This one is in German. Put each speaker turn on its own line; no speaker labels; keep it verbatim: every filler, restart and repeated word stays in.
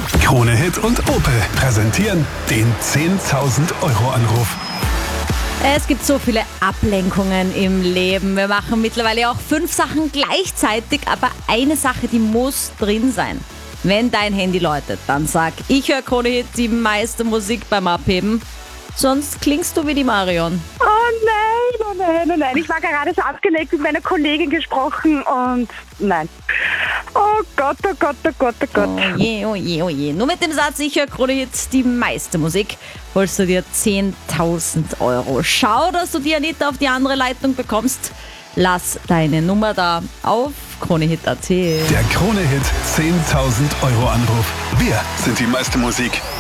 Krone Hit und Opel präsentieren den zehntausend Euro Anruf.
Es gibt so viele Ablenkungen im Leben. Wir machen mittlerweile auch fünf Sachen gleichzeitig, aber eine Sache, die muss drin sein. Wenn dein Handy läutet, dann sag, ich höre Krone Hit, die meiste Musik beim Abheben. Sonst klingst du wie die Marion.
Oh nein, oh nein, oh nein. Ich war gerade so abgelenkt mit meiner Kollegin gesprochen und nein. Oh Gott, oh Gott, oh Gott, oh Gott.
Oh je, oh je, oh je. Nur mit dem Satz, ich höre Krone Hit, die meiste Musik, holst du dir zehntausend Euro. Schau, dass du die Anita auf die andere Leitung bekommst. Lass deine Nummer da auf kronehit punkt at.
Der Krone Hit zehntausend Euro Anruf. Wir sind die meiste Musik.